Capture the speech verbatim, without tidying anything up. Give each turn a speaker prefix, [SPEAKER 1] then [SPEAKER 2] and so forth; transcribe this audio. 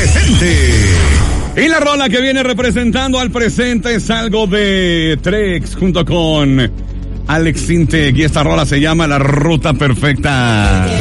[SPEAKER 1] presente. Y la rola que viene representando al presente es algo de Trex junto con Alex Sintek. Y esta rola se llama La Ruta Perfecta.